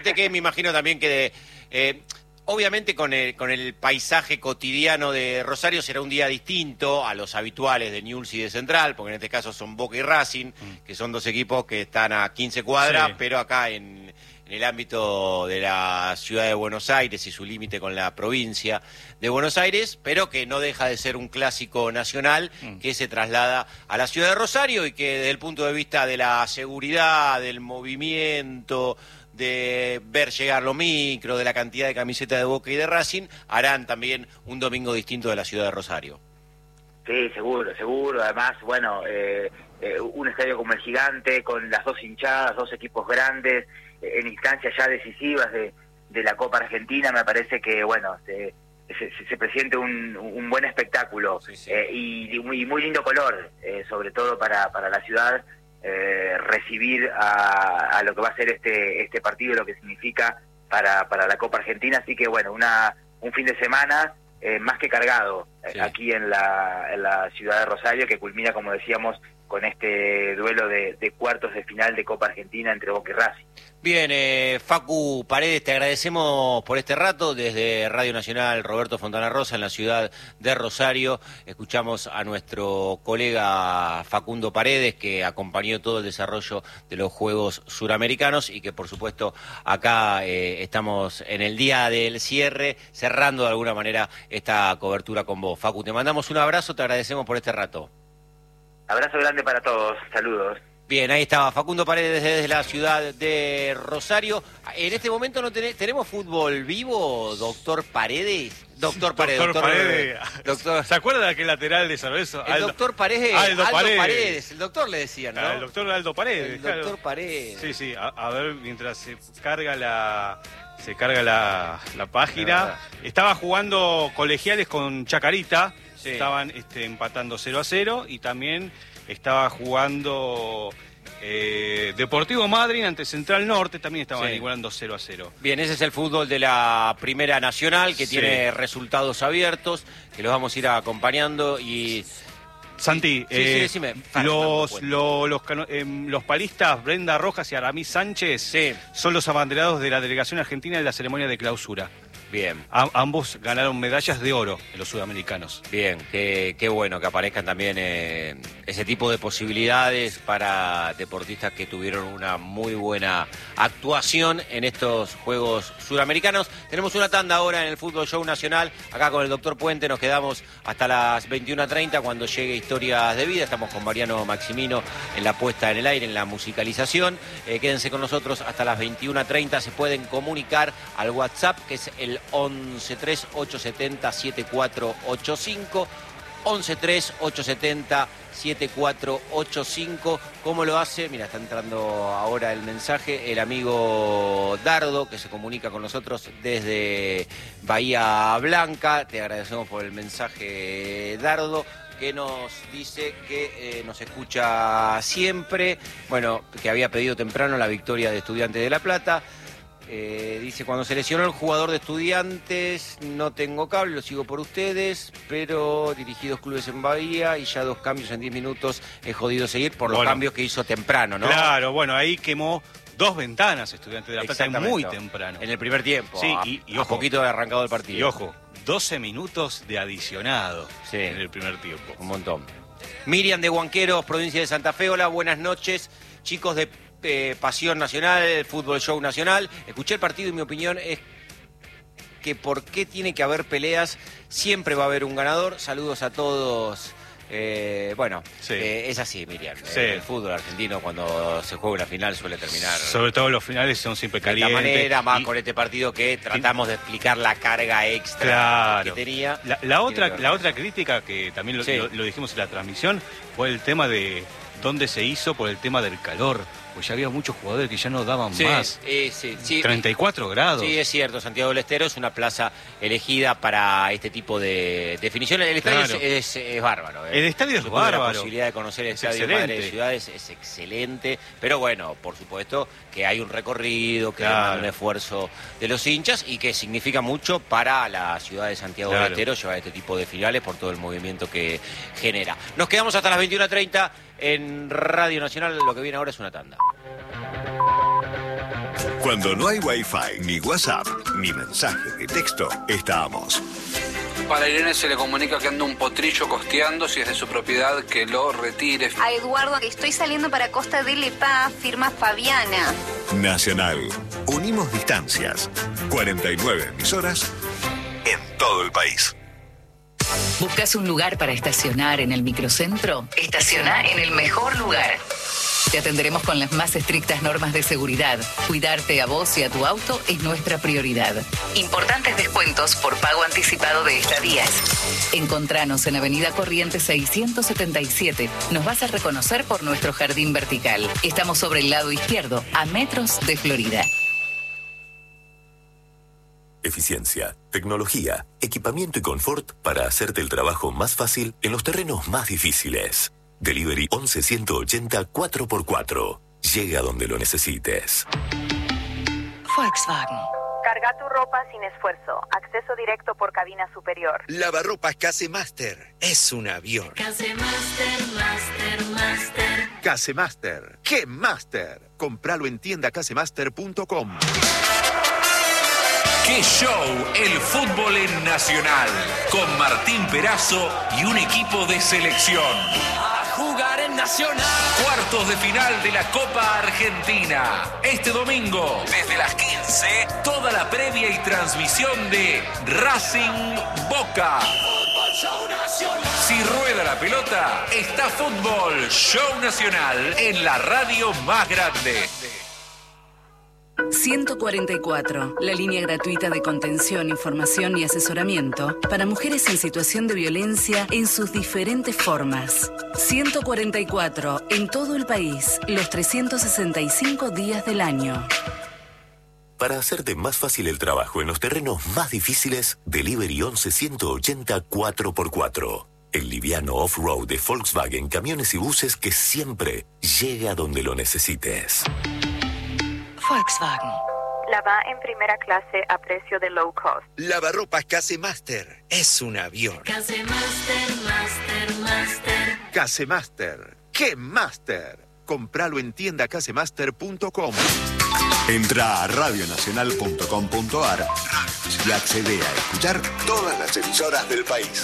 Que me imagino también que obviamente con el paisaje cotidiano de Rosario será un día distinto a los habituales de Newell's y de Central, porque en este caso son Boca y Racing, que son dos equipos que están a 15 cuadras, sí, pero acá en el ámbito de la ciudad de Buenos Aires y su límite con la provincia de Buenos Aires, pero que no deja de ser un clásico nacional que se traslada a la ciudad de Rosario y que desde el punto de vista de la seguridad, del movimiento, de ver llegar los micros, de la cantidad de camisetas de Boca y de Racing, harán también un domingo distinto de la ciudad de Rosario. Sí, seguro. Además, bueno, un estadio como el Gigante, con las dos hinchadas, dos equipos grandes, en instancias ya decisivas de la Copa Argentina, me parece que, bueno, se presente un buen espectáculo, sí, sí. Y muy lindo color, sobre todo para la ciudad, recibir a lo que va a ser este partido, lo que significa para la Copa Argentina. Así que, bueno, un fin de semana más que cargado, sí, aquí en la ciudad de Rosario, que culmina, como decíamos, con este duelo de cuartos de final de Copa Argentina entre Boca y Racing. Bien, Facu Paredes, te agradecemos por este rato. Desde Radio Nacional Roberto Fontana Rosa, en la ciudad de Rosario, escuchamos a nuestro colega Facundo Paredes, que acompañó todo el desarrollo de los Juegos Suramericanos y que, por supuesto, acá estamos en el día del cierre, cerrando de alguna manera esta cobertura con vos. Facu, te mandamos un abrazo, te agradecemos por este rato. Abrazo grande para todos, saludos. Bien, ahí estaba Facundo Paredes desde la ciudad de Rosario. En este momento no tenemos fútbol vivo, doctor Paredes. Doctor Paredes. Doctor. ¿Se acuerda de aquel lateral de San Lorenzo? El doctor Paredes. Aldo Paredes. El doctor le decían, ¿no? El doctor Aldo Paredes. El doctor Paredes. Sí, sí. A ver, mientras se carga la página. Estaba jugando Colegiales con Chacarita. Sí. Estaban empatando 0-0 y también estaba jugando Deportivo Madryn ante Central Norte, también estaban igualando 0-0. Bien, ese es el fútbol de la Primera Nacional, que tiene resultados abiertos, que los vamos a ir acompañando y... Santi, decime. Los palistas Brenda Rojas y Aramis Sánchez son los abanderados de la delegación argentina en la ceremonia de clausura. Bien. Ambos ganaron medallas de oro en los sudamericanos. Bien, qué bueno que aparezcan también ese tipo de posibilidades para deportistas que tuvieron una muy buena actuación en estos Juegos Suramericanos. Tenemos una tanda ahora en el Fútbol Show Nacional. Acá con el doctor Puente nos quedamos hasta las 21:30 cuando llegue Historias de Vida. Estamos con Mariano Maximino en la puesta en el aire, en la musicalización. Quédense con nosotros hasta las 21:30. Se pueden comunicar al WhatsApp, que es el 1138707485, 1138707485. ¿Cómo lo hace? Mira, está entrando ahora el mensaje, el amigo Dardo, que se comunica con nosotros desde Bahía Blanca. Te agradecemos por el mensaje, Dardo, que nos dice que nos escucha siempre, bueno, que había pedido temprano la victoria de Estudiantes de La Plata. Dice, cuando se lesionó el jugador de Estudiantes, no tengo cable, lo sigo por ustedes, pero dirigí 2 clubes en Bahía y ya 2 cambios en 10 minutos he jodido seguir por los cambios que hizo temprano, ¿no? Claro, bueno, ahí quemó 2 ventanas Estudiantes de La Plata muy temprano. En el primer tiempo, sí, y ojo, poquito de arrancado el partido. Y ojo, 12 minutos de adicionado en el primer tiempo. Un montón. Miriam de Huanqueros, provincia de Santa Fe, hola, buenas noches, chicos de Pasión Nacional, Fútbol Show Nacional. Escuché el partido y mi opinión es que por qué tiene que haber peleas, siempre va a haber un ganador. Saludos a todos. Es así, Miriam. El fútbol argentino, cuando se juega una final, suele terminar. Sobre todo los finales son siempre calientes. De esta manera, más con este partido que tratamos de explicar la carga extra que tenía. La otra crítica, que también lo dijimos en la transmisión, fue el tema de dónde se hizo por el tema del calor. Pues ya había muchos jugadores que ya no daban más. 34 grados. Sí, es cierto. Santiago del Estero es una plaza elegida para este tipo de definiciones. El estadio es bárbaro. El estadio es bárbaro. La posibilidad de conocer el estadio Madre de Ciudades es excelente. Pero bueno, por supuesto que hay un recorrido, que hay un esfuerzo de los hinchas y que significa mucho para la ciudad de Santiago del Estero llevar este tipo de finales por todo el movimiento que genera. Nos quedamos hasta las 21:30 en Radio Nacional. Lo que viene ahora es una tanda. Cuando no hay Wi-Fi, ni WhatsApp, ni mensaje de texto, estamos. Para Irene se le comunica que anda un potrillo costeando, si es de su propiedad, que lo retire. A Eduardo, que estoy saliendo para Costa del Epá, firma Fabiana. Nacional. Unimos distancias. 49 emisoras en todo el país. ¿Buscas un lugar para estacionar en el microcentro? Estaciona en el mejor lugar. Te atenderemos con las más estrictas normas de seguridad. Cuidarte a vos y a tu auto es nuestra prioridad. Importantes descuentos por pago anticipado de estadías. Encontranos en Avenida Corrientes 677. Nos vas a reconocer por nuestro jardín vertical. Estamos sobre el lado izquierdo, a metros de Florida. Eficiencia, tecnología, equipamiento y confort para hacerte el trabajo más fácil en los terrenos más difíciles. Delivery 11-180 4x4. Llega donde lo necesites. Volkswagen. Carga tu ropa sin esfuerzo. Acceso directo por cabina superior. Lavarropas Casemaster. Es un avión. Casemaster, Master. Casemaster. ¡Qué Master! Compralo en tiendacasemaster.com. ¡Qué show! El fútbol en Nacional. Con Martín Perazo y un equipo de selección. A jugar en Nacional. Cuartos de final de la Copa Argentina. Este domingo, desde las 15, toda la previa y transmisión de Racing Boca. Si rueda la pelota, está Fútbol Show Nacional en la radio más grande. 144, la línea gratuita de contención, información y asesoramiento para mujeres en situación de violencia en sus diferentes formas. 144, en todo el país, los 365 días del año. Para hacerte más fácil el trabajo en los terrenos más difíciles, Delivery 11-180 4x4. El liviano off-road de Volkswagen, camiones y buses que siempre llega donde lo necesites. Volkswagen. La va en primera clase a precio de low cost. Lavarropas Casemaster. Es un avión. Casemaster, Master. Casemaster. ¡Qué Master! Compralo en tiendacasemaster.com. Entra a radionacional.com.ar y accede a escuchar todas las emisoras del país.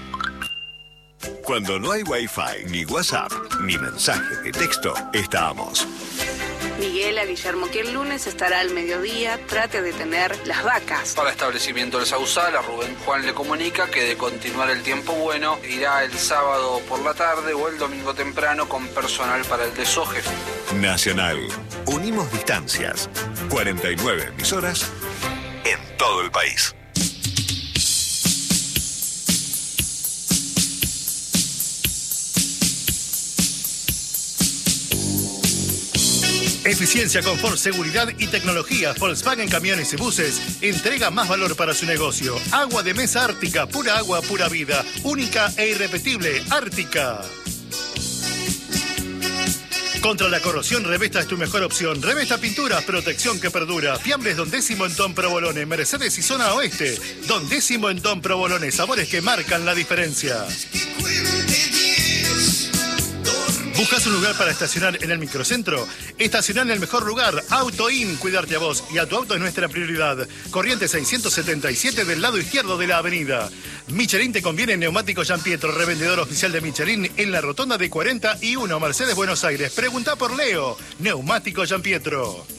Cuando no hay Wi-Fi, ni WhatsApp, ni mensaje de texto, estamos. Miguel a Guillermo, que el lunes estará al mediodía, trate de tener las vacas. Para establecimiento del Sausal, a Rubén Juan le comunica que de continuar el tiempo bueno, irá el sábado por la tarde o el domingo temprano con personal para el desoje. Nacional. Unimos distancias. 49 emisoras en todo el país. Eficiencia, confort, seguridad y tecnología. Volkswagen Camiones y Buses entrega más valor para su negocio. Agua de mesa Ártica, pura agua, pura vida. Única e irrepetible, Ártica. Contra la corrosión, Revesta es tu mejor opción. Revesta Pinturas, protección que perdura. Fiambres Don Décimo en Tom Provolone, Mercedes y Zona Oeste. Don Décimo en Tom Provolone, sabores que marcan la diferencia. ¿Buscas un lugar para estacionar en el microcentro? Estacionar en el mejor lugar. Auto In, cuidarte a vos y a tu auto es nuestra prioridad. Corriente 677 del lado izquierdo de la avenida. Michelin te conviene en Neumáticos Gian Pietro, revendedor oficial de Michelin en la rotonda de 41, Mercedes, Buenos Aires. Pregunta por Leo. Neumáticos Gian Pietro.